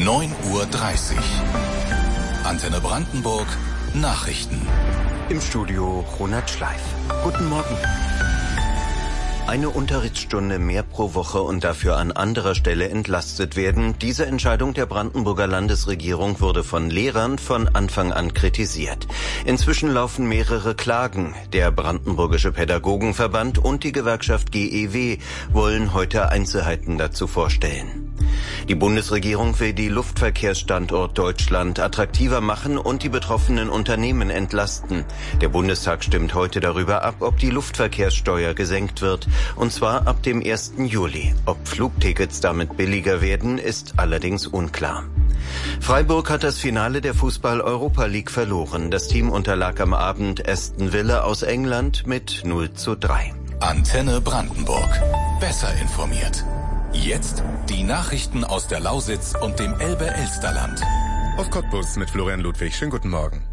9:30 Uhr. Antenne Brandenburg, Nachrichten. Im Studio Ronald Schleif. Guten Morgen. Eine Unterrichtsstunde mehr pro Woche und dafür an anderer Stelle entlastet werden. Diese Entscheidung der Brandenburger Landesregierung wurde von Lehrern von Anfang an kritisiert. Inzwischen laufen mehrere Klagen. Der Brandenburgische Pädagogenverband und die Gewerkschaft GEW wollen heute Einzelheiten dazu vorstellen. Die Bundesregierung will die Luftverkehrsstandort Deutschland attraktiver machen und die betroffenen Unternehmen entlasten. Der Bundestag stimmt heute darüber ab, ob die Luftverkehrssteuer gesenkt wird, und zwar ab dem 1. Juli. Ob Flugtickets damit billiger werden, ist allerdings unklar. Freiburg hat das Finale der Fußball-Europa League verloren. Das Team unterlag am Abend Aston Villa aus England mit 0:3. Antenne Brandenburg. Besser informiert. Jetzt die Nachrichten aus der Lausitz und dem Elbe-Elsterland. Aus Cottbus mit Florian Ludwig. Schönen guten Morgen.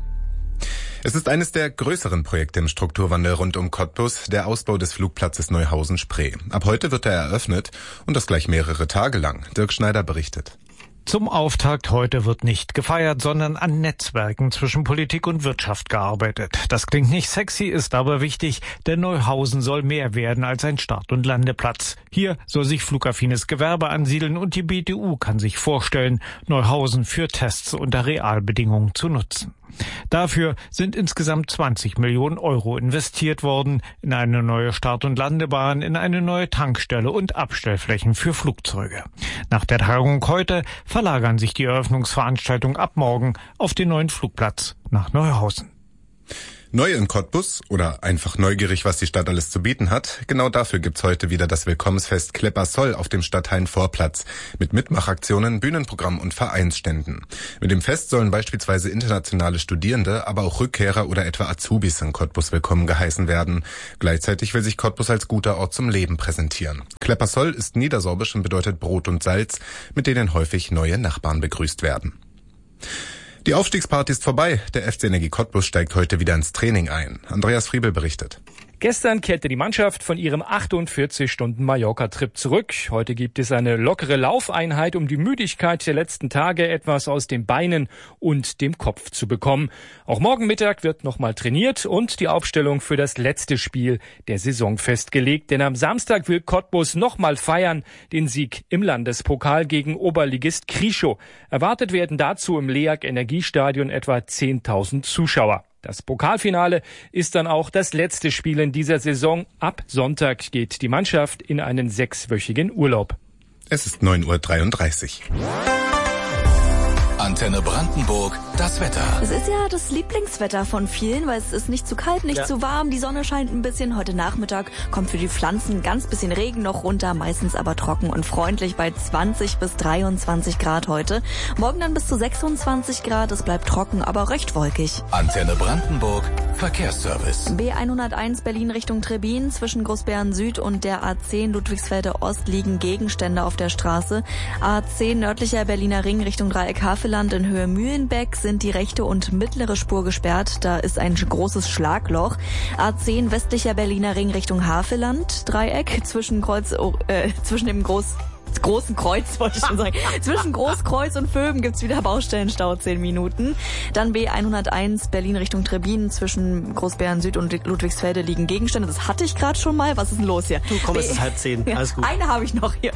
Es ist eines der größeren Projekte im Strukturwandel rund um Cottbus, der Ausbau des Flugplatzes Neuhausen-Spree. Ab heute wird er eröffnet und das gleich mehrere Tage lang. Dirk Schneider berichtet. Zum Auftakt heute wird nicht gefeiert, sondern an Netzwerken zwischen Politik und Wirtschaft gearbeitet. Das klingt nicht sexy, ist aber wichtig, denn Neuhausen soll mehr werden als ein Start- und Landeplatz. Hier soll sich flugaffines Gewerbe ansiedeln und die BTU kann sich vorstellen, Neuhausen für Tests unter Realbedingungen zu nutzen. Dafür sind insgesamt 20 Millionen Euro investiert worden in eine neue Start- und Landebahn, in eine neue Tankstelle und Abstellflächen für Flugzeuge. Nach der Tagung heute verlagern sich die Eröffnungsveranstaltungen ab morgen auf den neuen Flugplatz nach Neuhausen. Neu in Cottbus oder einfach neugierig, was die Stadt alles zu bieten hat? Genau dafür gibt's heute wieder das Willkommensfest Klepperszoll auf dem Stadthallenvorplatz mit Mitmachaktionen, Bühnenprogramm und Vereinsständen. Mit dem Fest sollen beispielsweise internationale Studierende, aber auch Rückkehrer oder etwa Azubis in Cottbus willkommen geheißen werden. Gleichzeitig will sich Cottbus als guter Ort zum Leben präsentieren. Klepperszoll ist niedersorbisch und bedeutet Brot und Salz, mit denen häufig neue Nachbarn begrüßt werden. Die Aufstiegsparty ist vorbei. Der FC Energie Cottbus steigt heute wieder ins Training ein. Andreas Friebel berichtet. Gestern kehrte die Mannschaft von ihrem 48-Stunden-Mallorca-Trip zurück. Heute gibt es eine lockere Laufeinheit, um die Müdigkeit der letzten Tage etwas aus den Beinen und dem Kopf zu bekommen. Auch morgen Mittag wird nochmal trainiert und die Aufstellung für das letzte Spiel der Saison festgelegt. Denn am Samstag will Cottbus nochmal feiern, den Sieg im Landespokal gegen Oberligist Krieschow. Erwartet werden dazu im LEAG Energiestadion etwa 10.000 Zuschauer. Das Pokalfinale ist dann auch das letzte Spiel in dieser Saison. Ab Sonntag geht die Mannschaft in einen 6-wöchigen Urlaub. Es ist 9:33 Uhr. Antenne Brandenburg, das Wetter. Es ist ja das Lieblingswetter von vielen, weil es ist nicht zu kalt, nicht zu warm, die Sonne scheint ein bisschen. Heute Nachmittag kommt für die Pflanzen ganz bisschen Regen noch runter, meistens aber trocken und freundlich bei 20 bis 23 Grad heute. Morgen dann bis zu 26 Grad, es bleibt trocken, aber recht wolkig. Antenne Brandenburg, Verkehrsservice. B101 Berlin Richtung Trebin, zwischen Großbären Süd und der A10 Ludwigsfelde Ost liegen Gegenstände auf der Straße. A10 nördlicher Berliner Ring Richtung Dreieck Havelland in Höhe Mühlenbeck sind die rechte und mittlere Spur gesperrt. Da ist ein großes Schlagloch. A10 westlicher Berliner Ring Richtung Havelland Dreieck zwischen dem Großen Kreuz, wollte ich schon sagen. Zwischen Großkreuz und Vöben gibt's wieder Baustellenstau, 10 Minuten. Dann B101 Berlin Richtung Trebin, zwischen Großbären Süd und Ludwigsfelde liegen Gegenstände. Das hatte ich gerade schon mal. Was ist denn los hier? Du, komm, es ist 9:30. Alles gut. Eine habe ich noch hier.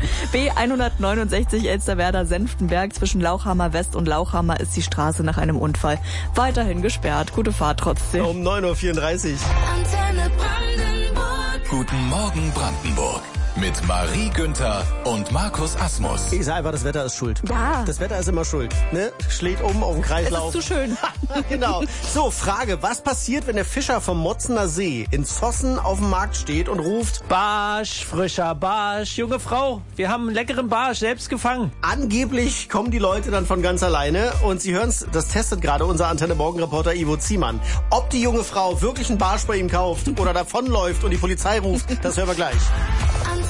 B169 Elsterwerda-Senftenberg, zwischen Lauchhammer West und Lauchhammer ist die Straße nach einem Unfall weiterhin gesperrt. Gute Fahrt trotzdem. Um 9:34 Uhr. Antenne Brandenburg. Guten Morgen Brandenburg. Mit Marie Günther und Markus Asmus. Ich sage einfach, das Wetter ist schuld. Ja. Das Wetter ist immer schuld. Ne? Schlägt um auf den Kreislauf. Es ist zu schön. Genau. So, Frage. Was passiert, wenn der Fischer vom Motzener See in Zossen auf dem Markt steht und ruft: Barsch, frischer Barsch. Junge Frau, wir haben einen leckeren Barsch selbst gefangen. Angeblich kommen die Leute dann von ganz alleine und Sie hören's, das testet gerade unser Antenne Morgen-Reporter Ivo Ziemann. Ob die junge Frau wirklich einen Barsch bei ihm kauft oder davonläuft und die Polizei ruft, das hören wir gleich.